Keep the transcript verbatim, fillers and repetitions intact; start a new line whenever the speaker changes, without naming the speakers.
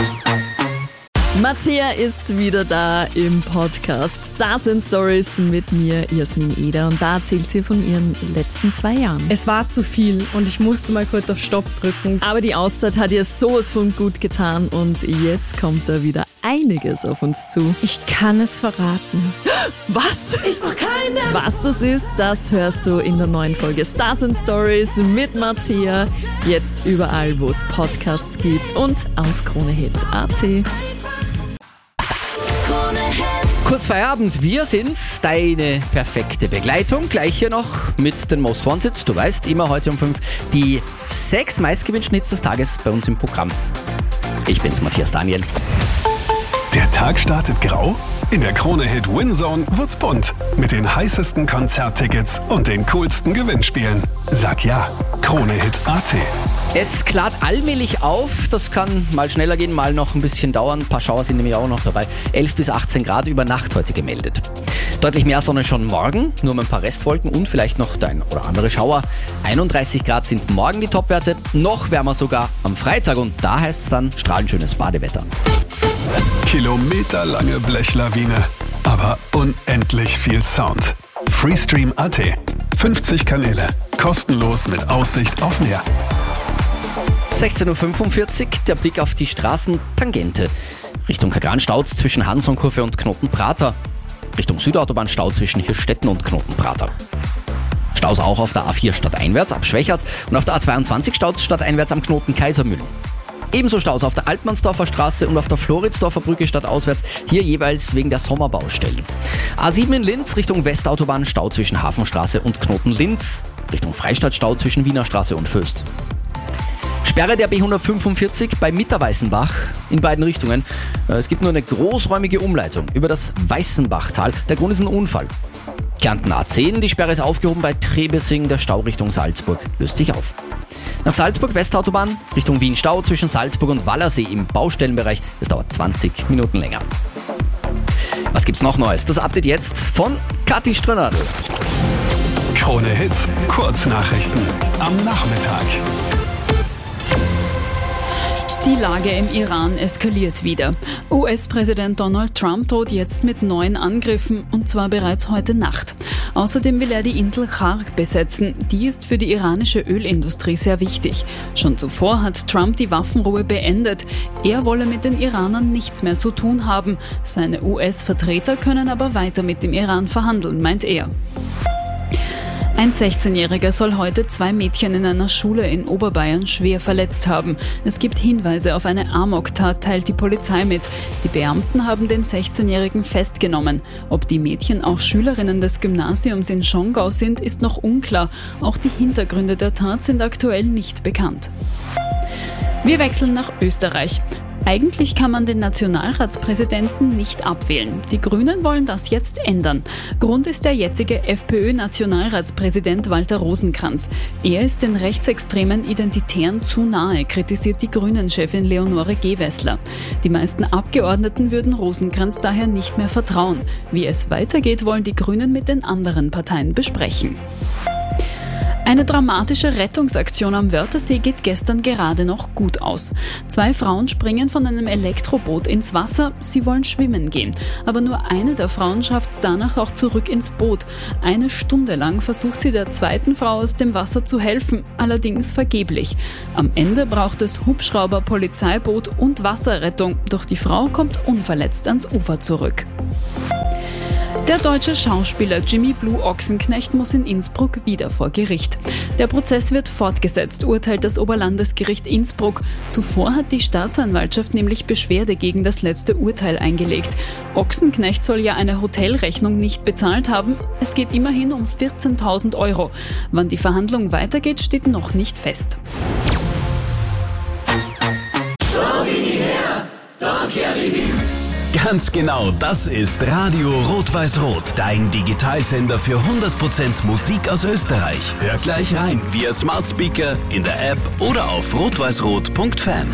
Mattea ist wieder da im Podcast Stars and Stories mit mir, Jasmin Eder. Und da erzählt sie von ihren letzten zwei Jahren.
Es war zu viel und ich musste mal kurz auf Stopp drücken.
Aber die Auszeit hat ihr sowas von gut getan und jetzt kommt da wieder einiges auf uns zu.
Ich kann es verraten.
Was?
Ich brauch keine.
Was das ist, das hörst du in der neuen Folge Stars and Stories mit Mattea. Jetzt überall, wo es Podcasts gibt und auf kronehit punkt at.
Kurz Feierabend, wir sind's, deine perfekte Begleitung. Gleich hier noch mit den Most Wanted. Du weißt, immer heute um fünf die sechs meistgewünschten Hits des Tages bei uns im Programm. Ich bin's, Matthias Daniel.
Der Tag startet grau? In der Krone-Hit Winzone wird's bunt. Mit den heißesten Konzerttickets und den coolsten Gewinnspielen. Sag ja, kronehit punkt at.
Es klart allmählich auf, das kann mal schneller gehen, mal noch ein bisschen dauern. Ein paar Schauer sind nämlich auch noch dabei. elf bis achtzehn Grad über Nacht heute gemeldet. Deutlich mehr Sonne schon morgen, nur mit ein paar Restwolken und vielleicht noch der ein oder andere Schauer. einunddreißig Grad sind morgen die Topwerte, noch wärmer sogar am Freitag und da heißt es dann strahlend schönes Badewetter.
Kilometerlange Blechlawine, aber unendlich viel Sound. Freestream punkt at. fünfzig Kanäle, kostenlos mit Aussicht auf Meer.
sechzehn Uhr fünfundvierzig, der Blick auf die Straßentangente. Richtung Kagran-Stauz zwischen Hansonkurve und Knotenprater. Richtung Südautobahn Stau zwischen Hirstetten und Knotenprater. Staus auch auf der A vier stadteinwärts ab Schwächert und auf der A zweiundzwanzig Staus stadteinwärts am Knoten Kaisermühlen. Ebenso Staus auf der Altmannsdorfer Straße und auf der Floridsdorfer Brücke stadtauswärts, hier jeweils wegen der Sommerbaustellen. A sieben in Linz Richtung Westautobahn Stau zwischen Hafenstraße und Knoten Linz. Richtung Freistadt Stau zwischen Wiener Straße und Föst. Sperre der B hundertfünfundvierzig bei Mitterweißenbach in beiden Richtungen. Es gibt nur eine großräumige Umleitung über das Weißenbachtal. Der Grund ist ein Unfall. Kärnten A zehn, die Sperre ist aufgehoben bei Trebesing. Der Stau Richtung Salzburg löst sich auf. Nach Salzburg Westautobahn Richtung Wien Stau zwischen Salzburg und Wallersee im Baustellenbereich. Es dauert zwanzig Minuten länger. Was gibt's noch Neues? Das Update jetzt von Kathi Strönadl.
Krone Hit, Kurznachrichten am Nachmittag.
Die Lage im Iran eskaliert wieder. U S-Präsident Donald Trump droht jetzt mit neuen Angriffen, und zwar bereits heute Nacht. Außerdem will er die Insel Khark besetzen. Die ist für die iranische Ölindustrie sehr wichtig. Schon zuvor hat Trump die Waffenruhe beendet. Er wolle mit den Iranern nichts mehr zu tun haben. Seine U S-Vertreter können aber weiter mit dem Iran verhandeln, meint er. Ein sechzehnjähriger soll heute zwei Mädchen in einer Schule in Oberbayern schwer verletzt haben. Es gibt Hinweise auf eine Amoktat, teilt die Polizei mit. Die Beamten haben den sechzehnjährigen festgenommen. Ob die Mädchen auch Schülerinnen des Gymnasiums in Schongau sind, ist noch unklar. Auch die Hintergründe der Tat sind aktuell nicht bekannt. Wir wechseln nach Österreich. Eigentlich kann man den Nationalratspräsidenten nicht abwählen. Die Grünen wollen das jetzt ändern. Grund ist der jetzige FPÖ-Nationalratspräsident Walter Rosenkranz. Er ist den rechtsextremen Identitären zu nahe, kritisiert die Grünen-Chefin Leonore Gewessler. Die meisten Abgeordneten würden Rosenkranz daher nicht mehr vertrauen. Wie es weitergeht, wollen die Grünen mit den anderen Parteien besprechen. Eine dramatische Rettungsaktion am Wörthersee geht gestern gerade noch gut aus. Zwei Frauen springen von einem Elektroboot ins Wasser, sie wollen schwimmen gehen. Aber nur eine der Frauen schafft es danach auch zurück ins Boot. Eine Stunde lang versucht sie der zweiten Frau aus dem Wasser zu helfen, allerdings vergeblich. Am Ende braucht es Hubschrauber, Polizeiboot und Wasserrettung, doch die Frau kommt unverletzt ans Ufer zurück. Der deutsche Schauspieler Jimmy Blue Ochsenknecht muss in Innsbruck wieder vor Gericht. Der Prozess wird fortgesetzt, urteilt das Oberlandesgericht Innsbruck. Zuvor hat die Staatsanwaltschaft nämlich Beschwerde gegen das letzte Urteil eingelegt. Ochsenknecht soll ja eine Hotelrechnung nicht bezahlt haben. Es geht immerhin um vierzehntausend Euro. Wann die Verhandlung weitergeht, steht noch nicht fest.
Ganz genau, das ist Radio Rot-Weiß-Rot, dein Digitalsender für hundert Prozent Musik aus Österreich. Hör gleich rein via Smart Speaker, in der App oder auf rot weiß rot punkt fan.